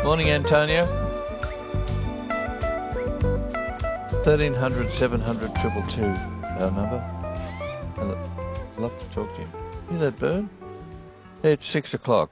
Morning, Antonio. 1300 700 222, our number. I'd love to talk to you. Hear that bird? It's 6 o'clock.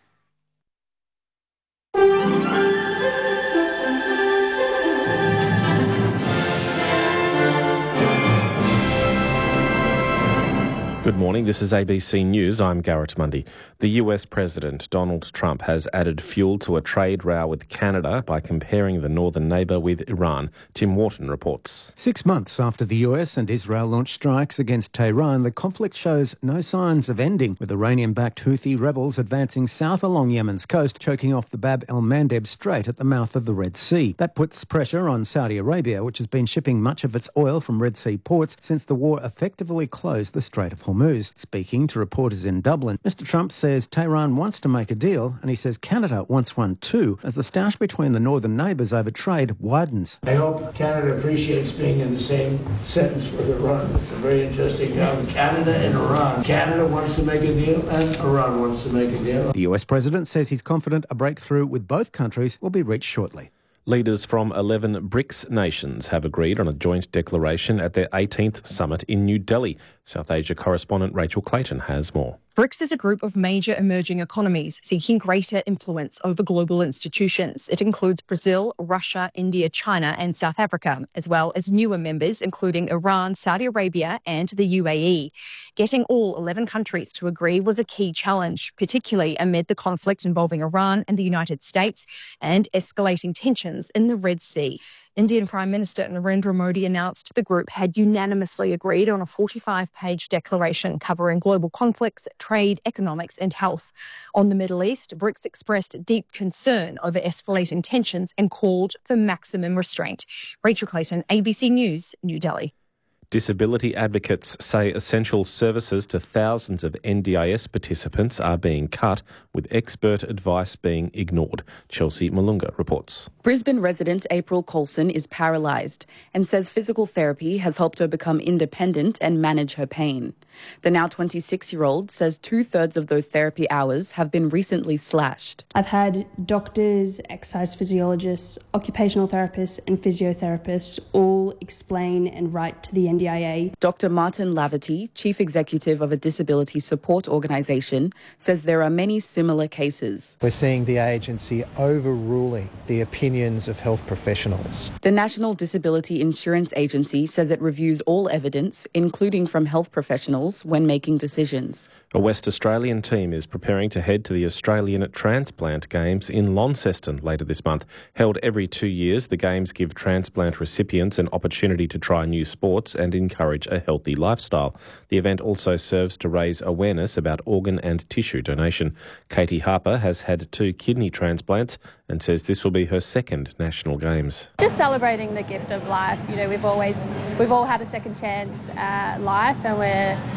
Good morning, this is ABC News. I'm Garrett Mundy. The US President Donald Trump has added fuel to a trade row with Canada by comparing the northern neighbour with Iran. Tim Wharton reports. 6 months after the US and Israel launched strikes against Tehran, the conflict shows no signs of ending, with Iranian-backed Houthi rebels advancing south along Yemen's coast, choking off the Bab el-Mandeb Strait at the mouth of the Red Sea. That puts pressure on Saudi Arabia, which has been shipping much of its oil from Red Sea ports since the war effectively closed the Strait of Hormuz. Speaking to reporters in Dublin, Mr Trump says Tehran wants to make a deal, and he says Canada wants one too, as the stoush between the northern neighbours over trade widens. I hope Canada appreciates being in the same sentence with Iran. It's a very interesting term, Canada and Iran. Canada wants to make a deal, and Iran wants to make a deal. The US President says he's confident a breakthrough with both countries will be reached shortly. Leaders from 11 BRICS nations have agreed on a joint declaration at their 18th summit in New Delhi. South Asia correspondent Rachel Clayton has more. BRICS is a group of major emerging economies seeking greater influence over global institutions. It includes Brazil, Russia, India, China and South Africa, as well as newer members including Iran, Saudi Arabia and the UAE. Getting all 11 countries to agree was a key challenge, particularly amid the conflict involving Iran and the United States and escalating tensions in the Red Sea. Indian Prime Minister Narendra Modi announced the group had unanimously agreed on a 45-page declaration covering global conflicts, trade, economics and health. On the Middle East, BRICS expressed deep concern over escalating tensions and called for maximum restraint. Rachel Clayton, ABC News, New Delhi. Disability advocates say essential services to thousands of NDIS participants are being cut, with expert advice being ignored. Chelsea Malunga reports. Brisbane resident April Coulson is paralysed and says physical therapy has helped her become independent and manage her pain. The now 26-year-old says 2/3 of those therapy hours have been recently slashed. I've had doctors, exercise physiologists, occupational therapists and physiotherapists all explain and write to the NDIA. Dr. Martin Laverty, chief executive of a disability support organisation, says there are many similar cases. We're seeing the agency overruling the opinions of health professionals. The National Disability Insurance Agency says it reviews all evidence, including from health professionals, when making decisions. A West Australian team is preparing to head to the Australian Transplant Games in Launceston later this month. Held every 2 years, the Games give transplant recipients an opportunity to try new sports and encourage a healthy lifestyle. The event also serves to raise awareness about organ and tissue donation. Katie Harper has had 2 kidney transplants and says this will be her second National Games. Just celebrating the gift of life. You know, we've all had a second chance at life, and we're